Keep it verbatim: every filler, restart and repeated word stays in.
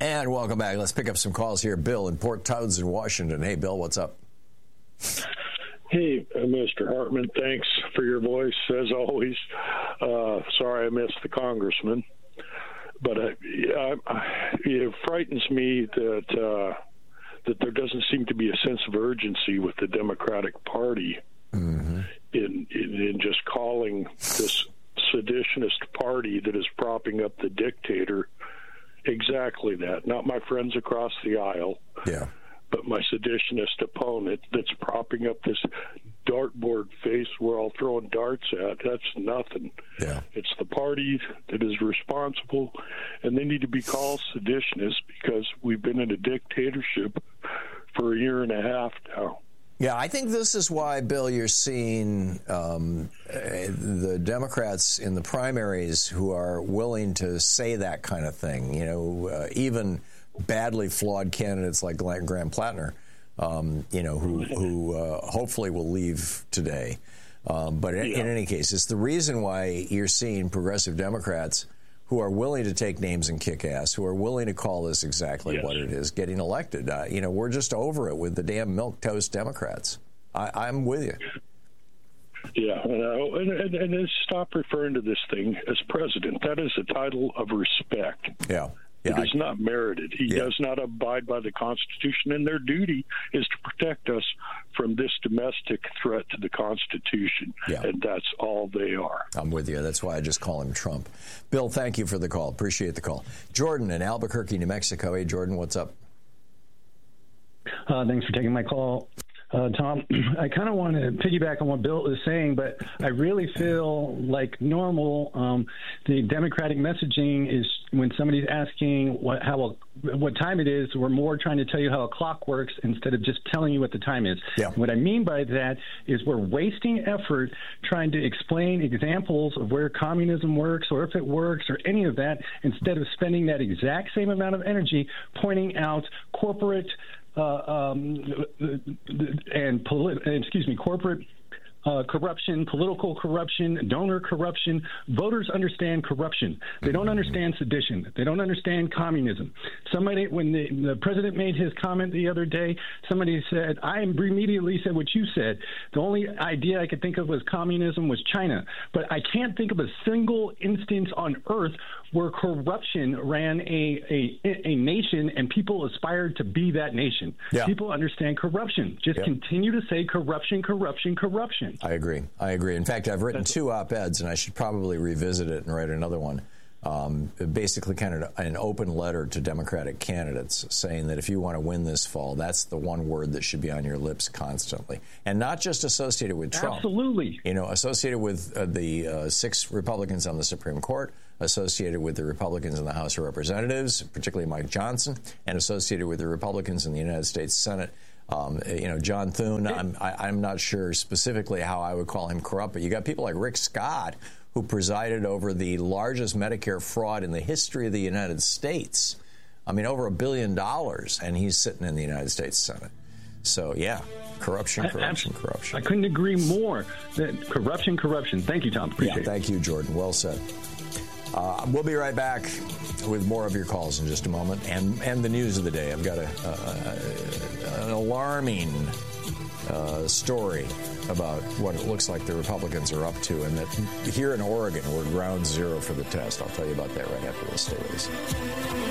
And welcome back. Let's pick up some calls here. Bill in Port Townsend, Washington. Hey, Bill, what's up? Hey, uh, Mister Hartman, thanks for your voice, as always. Uh, sorry I missed the congressman. But uh, I, I, it frightens me that uh, that there doesn't seem to be a sense of urgency with the Democratic Party mm-hmm. in, in, in just calling this seditionist party that is propping up the dictator exactly that. Not my friends across the aisle, yeah, but my seditionist opponent that's propping up this dartboard face we're all throwing darts at. That's nothing. Yeah. It's the party that is responsible, and they need to be called seditionists because we've been in a dictatorship for a year and a half now. Yeah, I think this is why, Bill, you're seeing um, uh, the Democrats in the primaries who are willing to say that kind of thing. You know, uh, even badly flawed candidates like Graham Plattner, um, you know, who, who uh, hopefully will leave today. Um, but in, yeah. in any case, it's the reason why you're seeing progressive Democrats who are willing to take names and kick ass, who are willing to call this exactly yes. what it is, getting elected. Uh, you know, we're just over it with the damn milquetoast Democrats. I, I'm with you. Yeah, and, and, and, and stop referring to this thing as president. That is a title of respect. Yeah. Yeah, it is I, not merited. He yeah. does not abide by the Constitution, and their duty is to protect us from this domestic threat to the Constitution, yeah. and that's all they are. I'm with you. That's why I just call him Trump. Bill, thank you for the call. Appreciate the call. Jordan in Albuquerque, New Mexico. Hey, Jordan, what's up? Uh, thanks for taking my call. Uh, Tom, I kind of want to piggyback on what Bill is saying, but I really feel like normal. Um, the Democratic messaging is when somebody's asking what how a, what time it is, we're more trying to tell you how a clock works instead of just telling you what the time is. Yeah. What I mean by that is we're wasting effort trying to explain examples of where communism works or if it works or any of that instead of spending that exact same amount of energy pointing out corporate Uh, um, and poli- excuse me, corporate uh, corruption, political corruption, donor corruption. Voters understand corruption. They don't understand sedition. They don't understand communism. Somebody, when the, the president made his comment the other day, somebody said, I immediately said what you said. The only idea I could think of was communism was China. But I can't think of a single instance on earth where corruption ran a, a, a nation and people aspired to be that nation. Yeah. People understand corruption. Just yeah. continue to say corruption, corruption, corruption. I agree. I agree. In fact, I've written two op-eds, and I should probably revisit it and write another one. Um, basically kind of an open letter to Democratic candidates saying that if you want to win this fall, that's the one word that should be on your lips constantly. And not just associated with Trump. Absolutely. You know, associated with uh, the uh, six Republicans on the Supreme Court, associated with the Republicans in the House of Representatives, particularly Mike Johnson, and associated with the Republicans in the United States Senate. Um, you know, John Thune, I'm, I, I'm not sure specifically how I would call him corrupt, but you got people like Rick Scott, who presided over the largest Medicare fraud in the history of the United States. I mean, over a billion dollars, and he's sitting in the United States Senate. So, yeah, corruption, corruption, I, corruption. I couldn't agree more. That corruption, corruption. Thank you, Tom. Appreciate yeah, it. Thank you, Jordan. Well said. Uh, we'll be right back with more of your calls in just a moment, and, and the news of the day. I've got a, a, a, an alarming uh, story about what it looks like the Republicans are up to, and that here in Oregon, we're ground zero for the test. I'll tell you about that right after this. Stay with us.